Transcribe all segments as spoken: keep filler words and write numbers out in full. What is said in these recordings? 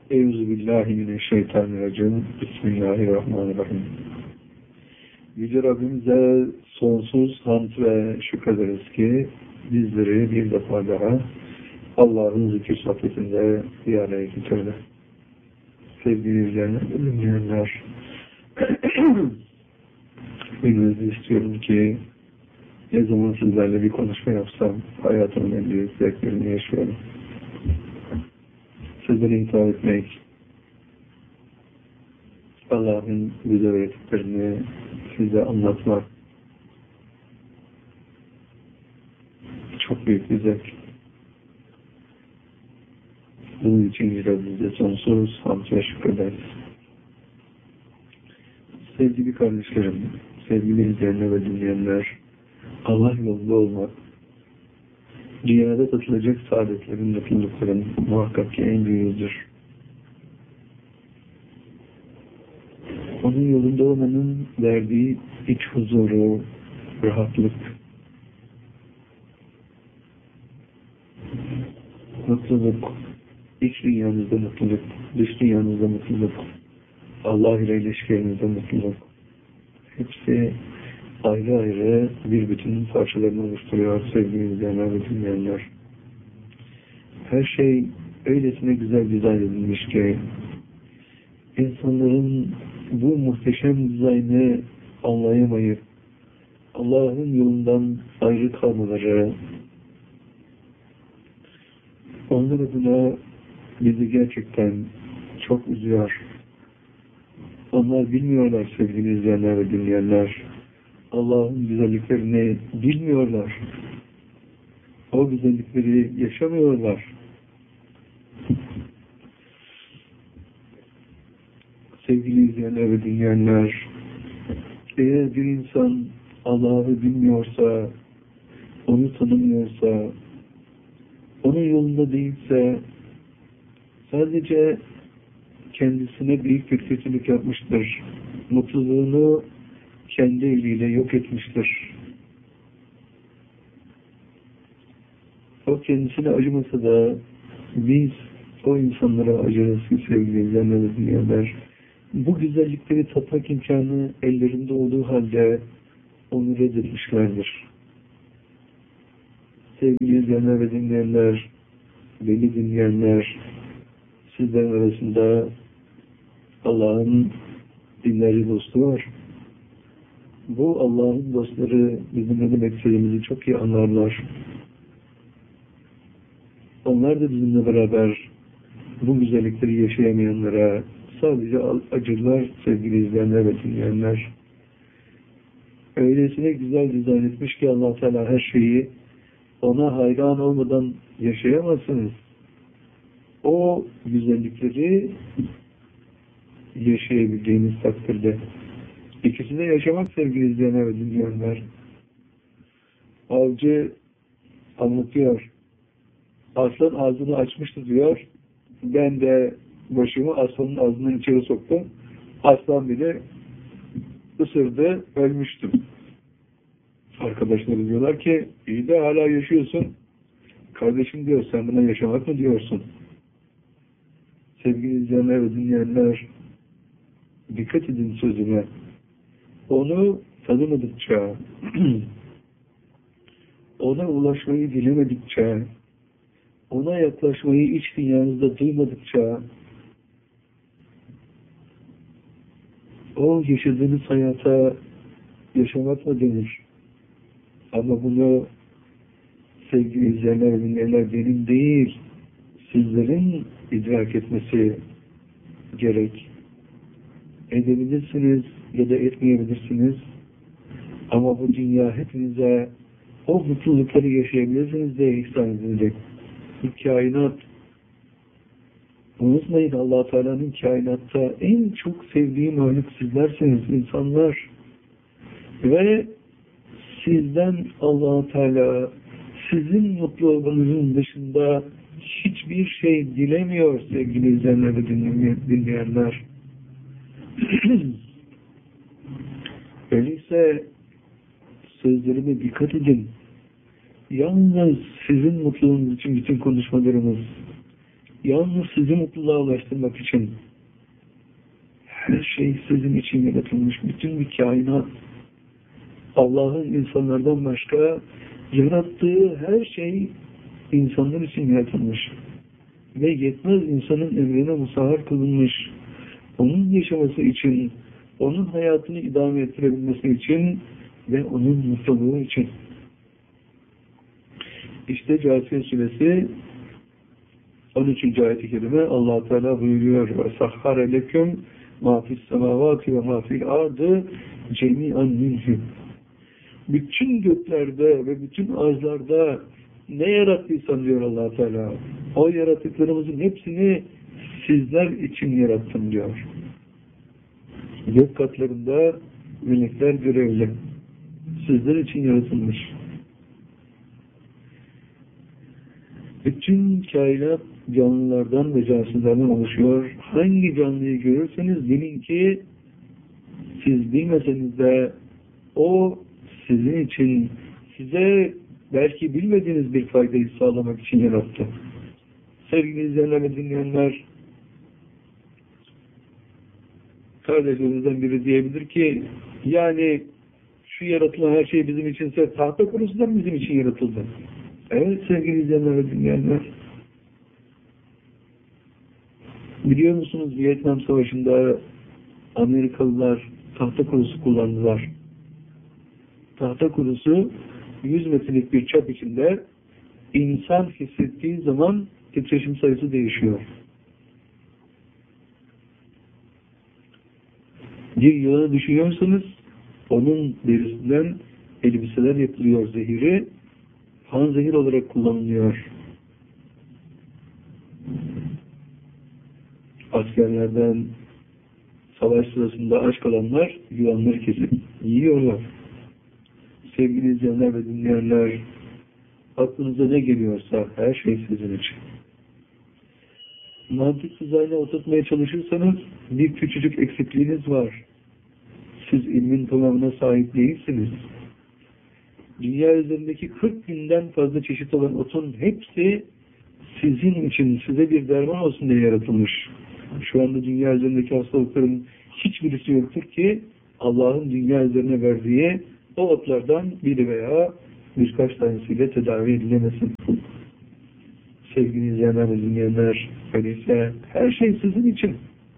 Euzubillahimineşşeytanirracim. Bismillahirrahmanirrahim. Yüce Rabbimize sonsuz hamd ve şükrederiz ki bizleri bir defa daha Allah'ın zikir sohbetinde bir araya getirdi. Sevgili izleyenler, bilmenizi istiyorum ki ne zaman sizlerle bir konuşma yapsam hayatımın en büyük zevklerini yaşıyorum. Sizlere hitap etmek, Allah'ın bize öğrettiklerini size anlatmak çok büyük bir zevk. Bunun için Yüce sonsuz hamd ve şükrederiz. Sevgili kardeşlerim, sevgili izleyenler ve dinleyenler, Allah yolunda olmak, dünyada tatılacak saadetlerin, mutlulukların muhakkak ki en büyüğüdür. Onun yolunda olmanın verdiği iç huzuru, rahatlık, mutluluk, iç dünyanızda mutluluk, dış dünyanızda mutluluk, Allah ile ilişkilerinizde mutluluk, hepsi ayrı ayrı bir bütünün parçalarını oluşturuyor sevgili izleyenler ve dinleyenler. Her şey öylesine güzel dizayn edilmiş ki insanların bu muhteşem dizaynı anlayamayıp Allah'ın yolundan ayrı kalmaları onlar adına bizi gerçekten çok üzüyor. Onlar bilmiyorlar sevgili izleyenler ve dinleyenler. Allah'ın güzelliklerini bilmiyorlar. O güzellikleri yaşamıyorlar. Sevgili izleyenler ve dinleyenler, eğer bir insan Allah'ı bilmiyorsa, onu tanımıyorsa, onun yolunda değilse, sadece kendisine büyük bir kötülük yapmıştır. Mutluluğunu kendi eliyle yok etmiştir. O kendisine acımasa da biz o insanlara acırız ki sevgili izleyenler ve dinleyenler. Bu güzellikleri tatmak imkanı ellerinde olduğu halde onu reddetmişlerdir. Sevgili izleyenler ve dinleyenler, beni dinleyenler, sizlerin arasında Allah'ın dinleri dostu var. Bu Allah'ın dostları bizim ne demek istediğimizi çok iyi anlarlar. Onlar da bizimle beraber bu güzellikleri yaşayamayanlara sadece acırlar sevgili izleyenler ve dinleyenler. Öylesine güzel dizayn etmiş ki Allah Teala her şeyi, ona hayran olmadan yaşayamazsınız. O güzellikleri yaşayabildiğiniz takdirde. İkisini de yaşamak sevgili izleyenler ve dinleyenler. Avcı anlatıyor. Aslan ağzını açmıştı diyor. Ben de başımı aslanın ağzından içeri soktum. Aslan bile ısırdı, ölmüştüm. Arkadaşları diyorlar ki, iyi de hala yaşıyorsun. Kardeşim diyor, sen buna yaşamak mı diyorsun? Sevgili izleyenler ve dinleyenler, dikkat edin sözüme. Onu tanımadıkça, ona ulaşmayı bilemedikçe, ona yaklaşmayı iç dünyanızda duymadıkça, o yaşadığınız hayata yaşamak mı denir? Ama bunu sevgili izleyenler ve dinleyenler benim değil, sizlerin idrak etmesi gerek. Edebilirsiniz ya da etmeyebilirsiniz. Ama bu dünya hepinize o mutlulukları yaşayabilirsiniz diye ihsan edilecek. Bu kainat, unutmayın Allah-u Teala'nın kainatta en çok sevdiği mahluk sizlersiniz, insanlar. Ve sizden Allah-u Teala sizin mutlu olmanızın dışında hiçbir şey dilemiyor sevgili izleyenler ve dinleyenler. Öyleyse sözlerime dikkat edin. Yalnız sizin mutluluğunuz için bütün konuşmalarımız, Yalnız sizi mutluluğa ulaştırmak için. Her şey sizin için yaratılmış. Bütün bir kainat. Allah'ın insanlardan başka yarattığı her şey insanlar için yaratılmış. Ve yetmez insanın emrine musahhar kılınmış. Onun yaşaması için, onun hayatını idame ettirebilmesi için ve onun mutluluğu için. İşte Câsiye Suresi on üçüncü ayet-i kerime Allah Teala buyuruyor: وَسَخَّرَ لَكُمْ مَا فِي السَّمَاوَاتِ وَمَا فِي الْأَرْضِ جَمِيعًا مِنْهُ. Bütün göklerde ve bütün arzlarda ne yarattıysan diyor Allah Teala, o yaratıklarımızın hepsini sizler için yarattım diyor. Gök katlarında melekler görevli. Sizler için yaratılmış. Bütün kainat canlılardan ve cansızlardan oluşuyor. Hangi canlıyı görürseniz bilin ki siz bilmeseniz de o sizin için, size belki bilmediğiniz bir faydayı sağlamak için yarattı. Sevgili izleyenler ve dinleyenler, kardeşlerimizden biri diyebilir ki, yani şu yaratılan her şey bizim içinse tahta kurusu da bizim için yaratıldı. Evet sevgili izleyenler ve dinleyenler, biliyor musunuz Vietnam Savaşı'nda Amerikalılar tahta kurusu kullandılar. Tahta kurusu yüz metrelik bir çap içinde insan hissettiği zaman titreşim sayısı değişiyor. Bir yılanı düşünüyorsanız onun derisinden elbiseler yapılıyor, zehiri panzehir olarak kullanılıyor. Askerlerden savaş sırasında aç kalanlar yılanları kesip yiyorlar. Sevgili izleyenler ve dinleyenler, aklınıza ne geliyorsa her şey sizin için. Mantık düzenine oturtmaya çalışırsanız bir küçücük eksikliğiniz var. Siz ilmin tamamına sahip değilsiniz. Dünya üzerindeki kırk binden fazla çeşit olan otun hepsi sizin için, size bir derman olsun diye yaratılmış. Şu anda dünya üzerindeki hastalıkların hiçbirisi yoktur ki Allah'ın dünya üzerine verdiği o otlardan biri veya birkaç tanesiyle tedavi edilemesin. Sevgili izleyenler ve dinleyenler, öyleyse her şey sizin için.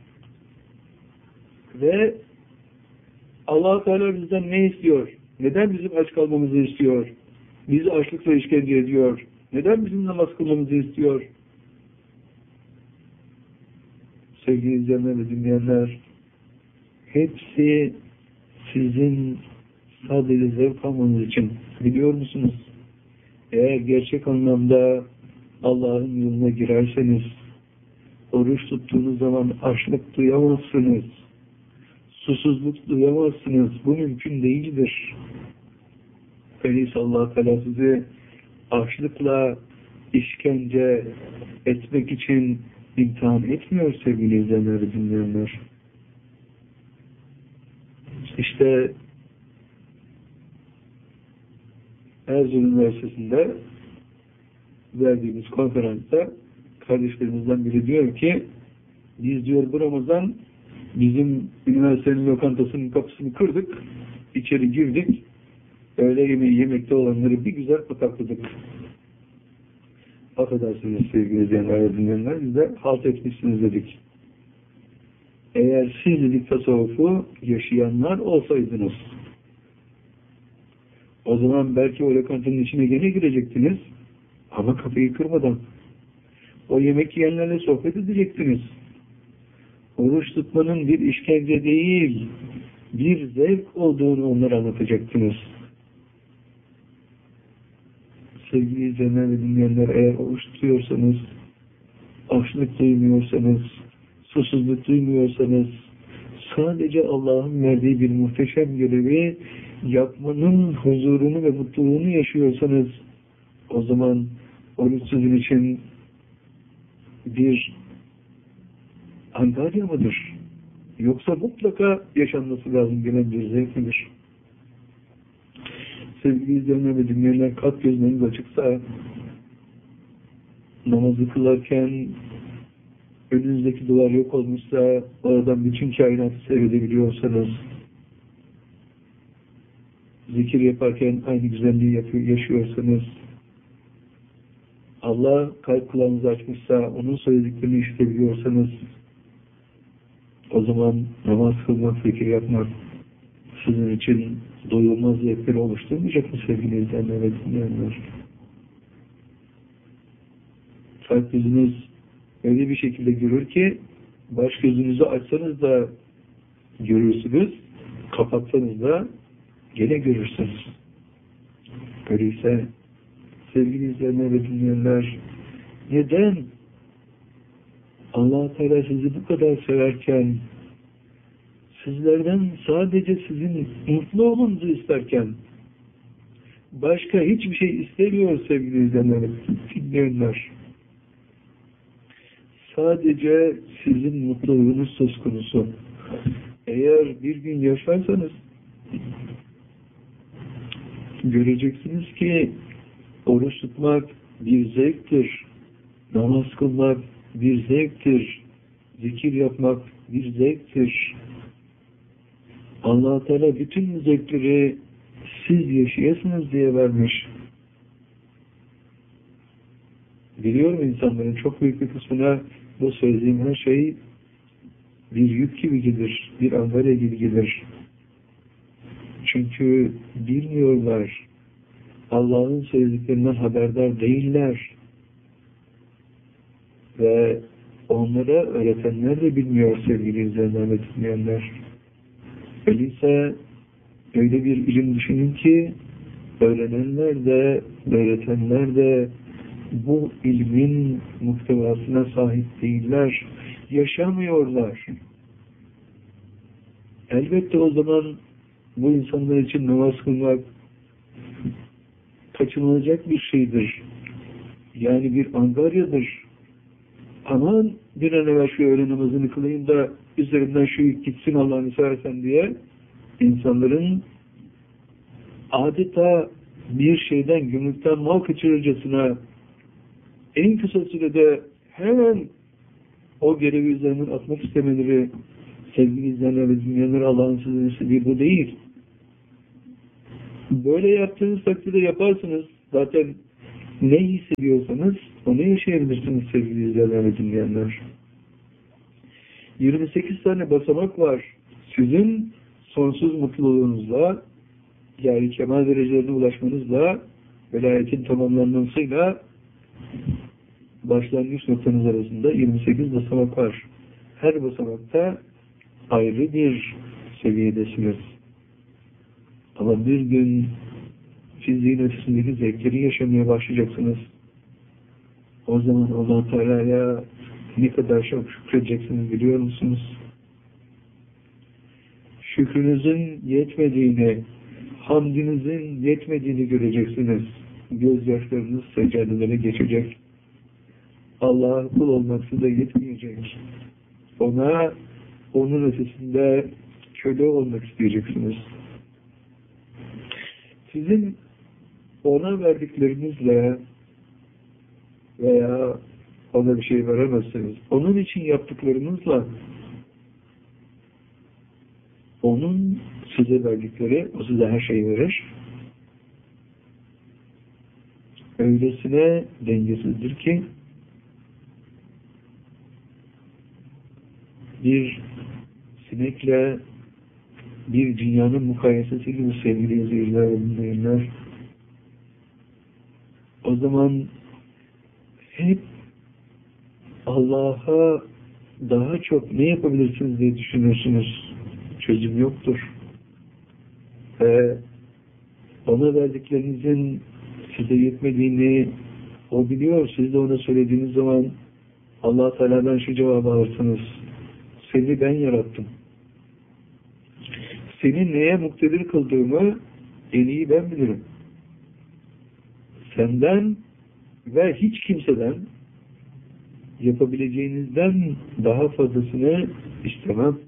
Ve Allah Teala bizden ne istiyor? Neden bizim aç kalmamızı istiyor? Bizi açlıkla işkence ediyor. Neden bizim namaz kılmamızı istiyor? Sevgili izleyenler ve dinleyenler, hepsi sizin sadece zevk almanız için. Biliyor musunuz? Eğer gerçek anlamda Allah'ın yoluna girerseniz, oruç tuttuğunuz zaman açlık duyamazsınız. Susuzluk duyamazsınız. Bu mümkün değildir. Öyleyse Allah Teala sizi açlıkla işkence etmek için imtihan etmiyor sevgili izleyenler ve dinleyenler. İşte Erzurum Üniversitesi'nde verdiğimiz konferansta kardeşlerimizden biri diyor ki, biz diyor bu Ramazan bizim üniversitenin lokantasının kapısını kırdık, içeri girdik, öğle yemeği yemekte olanları bir güzel patakladık. Affedersiniz sevgili izleyenler ve dinleyenler, biz de halt etmişsiniz dedik. Eğer siz dedik tasavvufu yaşayanlar olsaydınız, o zaman belki o lokantanın içine gene girecektiniz ama kapıyı kırmadan. O yemek yiyenlerle sohbet edecektiniz. Oruç tutmanın bir işkence değil, bir zevk olduğunu onlara anlatacaktınız. Sevgili izleyenler ve dinleyenler, eğer oruç tutuyorsanız, açlık duymuyorsanız, susuzluk duymuyorsanız, sadece Allah'ın verdiği bir muhteşem görevi yapmanın huzurunu ve mutluluğunu yaşıyorsanız, o zaman oruç sizin için bir Antalya mıdır? Yoksa mutlaka yaşanması lazım gelen bir zevklidir. Sevgili izleyenler ve dinleyenler, kalp gözleriniz açıksa namazı kılarken önünüzdeki duvar yok olmuşsa, oradan bütün kainatı seyredebiliyorsanız, zikir yaparken aynı güzelliği yapıyor, yaşıyorsanız, Allah kalp kulağınızı açmışsa, onun söylediklerini işitebiliyorsanız, o zaman namaz kılmak, zikir yapmak sizin için doyulmaz zevkleri oluşturmayacak mı sevgili izleyenler ve dinleyenler? Kalp gözünüz öyle bir şekilde görür ki, baş gözünüzü açsanız da görürsünüz, kapatsanız da gene görürsünüz. Öyleyse sevgili izleyenler ve dinleyenler, neden Allah Teala sizi bu kadar severken, sizlerden sadece sizin mutlu olmanızı isterken, başka hiçbir şey istemiyor sevgili izleyenler ve dinleyenler? Sadece sizin mutluluğunuz söz konusu. Eğer bir gün yaşarsanız, göreceksiniz ki oruç tutmak bir zevktir, namaz kılmak bir zevktir, zikir yapmak bir zevktir. Allah Teala bütün zevkleri siz yaşayasınız diye vermiş. Biliyorum, insanların çok büyük bir kısmına bu söylediğim her şey bir yük gibi gelir, bir angarya gibi gelir. Çünkü bilmiyorlar, Allah'ın söylediklerinden haberdar değiller. Ve onlara öğretenler de bilmiyor sevgili izleyenler ve dinleyenler. Öyleyse öyle bir ilim düşünün ki, öğrenenler de, öğretenler de bu ilmin muhtevasına sahip değiller, yaşamıyorlar. Elbette o zaman bu insanlar için namaz kılmak kaçınılacak bir şeydir. Yani bir angaryadır. Aman bir an evvel şu öğle namazını kılayım da üzerimden şu yük gitsin Allah'ını seversen diye insanların adeta bir şeyden, gümrükten mal kaçırırcasına en kısa sürede hemen o görevi üzerinden atmak istemeleri, sevgili izleyenler ve dinleyenler, Allah'ın sözü bir bu değil. Böyle yaptığınız takdirde yaparsınız. Zaten ne hissediyorsanız onu yaşayabilirsiniz sevgili izleyenler ve dinleyenler. yirmi sekiz tane basamak var. Sizin sonsuz mutluluğunuzla, yani kemal derecelerine ulaşmanızla, velayetin tamamlanmasıyla başlangıç noktanız arasında yirmi sekiz basamak var. Her basamakta ayrı bir seviyedesiniz. Ama bir gün fiziğin ötesindeki zevkleri yaşamaya başlayacaksınız. O zaman Allah Teala'ya ne kadar çok şükredeceksiniz biliyor musunuz? Şükrünüzün yetmediğini, hamdinizin yetmediğini göreceksiniz. Gözyaşlarınız seccadelere geçecek. Allah'a kul olması da yetmeyecek. Ona, onun ötesinde köle olmak isteyeceksiniz. Sizin ona verdiklerinizle veya ona bir şey veremezsiniz. Onun için yaptıklarınızla onun size verdikleri, o size her şeyi verir. Öylesine dengesizdir ki bir sinekle bir dünyanın mukayesesi gibi sevgili izleyiciler ve dinleyenler. O zaman hep Allah'a daha çok ne yapabilirsiniz diye düşünürsünüz. Çözüm yoktur. Ve ona verdiklerinizin size yetmediğini o biliyor. Siz de ona söylediğiniz zaman Allah Teala'dan şu cevabı alırsınız. Seni ben yarattım. Seni neye muktedir kıldığımı en iyi ben bilirim. Senden ve hiç kimseden yapabileceğinizden daha fazlasını istemem.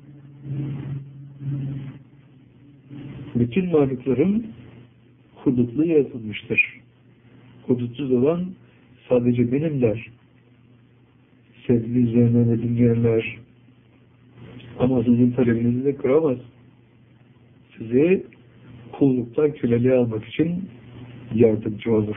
Bütün varlıklarım hudutlu yaratılmıştır. Hudutsuz olan sadece benim der. sevgili izleyenler ve dinleyenler, ama sizin talebinizi de kıramaz. Sizi kulluktan köleliğe almak için yardımcı olur.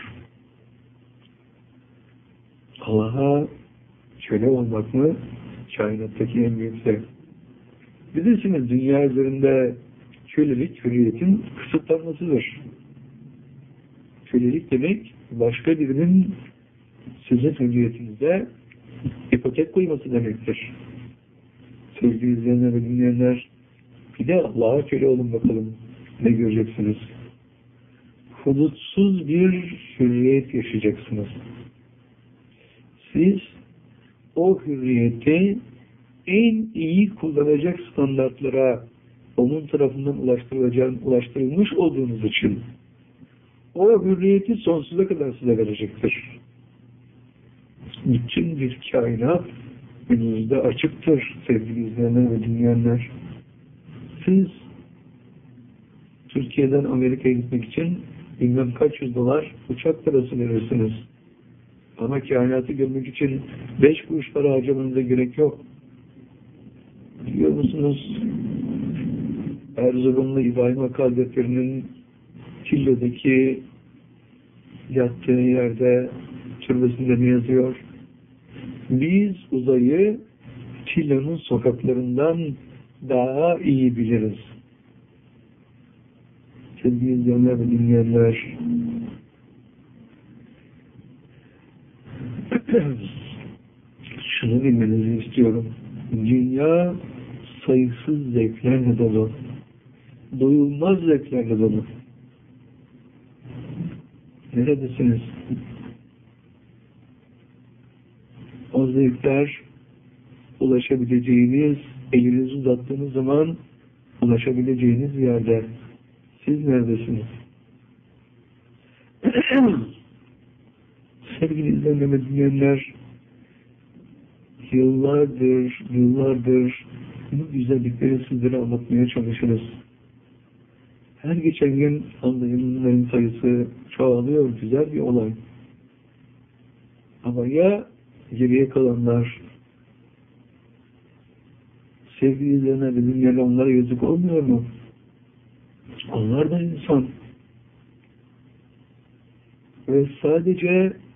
Allah'a köle olmak mı? Kainattaki en büyük zevk. Bilirsiniz, dünya üzerinde kölelik, hürriyetin kısıtlanmasıdır. Kölelik demek, başka birinin sizin hürriyetinizde ipotek koyması demektir. Sevgili izleyenler ve dinleyenler, bir de Allah'a köle olun bakalım. Ne göreceksiniz? Hudutsuz bir hürriyet yaşayacaksınız. Siz o hürriyeti en iyi kullanacak standartlara onun tarafından ulaştırılmış olduğunuz için o hürriyeti sonsuza kadar size verecektir. Bütün bir kainat önünüzde açıktır sevgili izleyenler ve dinleyenler. Siz Türkiye'den Amerika'ya gitmek için bilmem kaç yüz dolar uçak parası verirsiniz. Ama kainatı görmek için beş kuruş para harcamanıza gerek yok. Biliyor musunuz? Erzurumlu İbrahim Hakkı Hazretleri'nin Tillo'daki yattığı yerde türbesinde ne yazıyor? Biz uzayı Tillo'nun sokaklarından daha iyi biliriz. Sevgili izleyenler ve dinleyenler, şunu bilmenizi istiyorum. Dünya sayısız zevklerle dolu. Doyulmaz zevklerle dolu. Neredesiniz? O zevkler ulaşabileceğiniz, elinizi uzattığınız zaman ulaşabileceğiniz yerde. Siz neredesiniz? Sevgili izleyenler ve dinleyenler, yıllardır, yıllardır bu güzellikleri sizlere anlatmaya çalışırız. Her geçen gün anlayanların sayısı çoğalıyor, güzel bir olay. Ama ya geriye kalanlar, sevgili izleyenler ve dinleyenler, onlara yazık olmuyor mu? Onlar da insan. Ve sadece